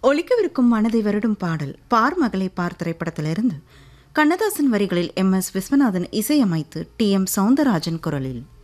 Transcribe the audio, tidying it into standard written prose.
ஒலிக்கவிருக்கும் மனதை வருடும் பாடல் பார் மகளை பார் திரைப்படத்திலிருந்து கண்ணதாசன் வரிகளில் எம்.எஸ். விஸ்வநாதன் இசையமைத்து டி.எம். சௌந்தரராஜன் குரலில்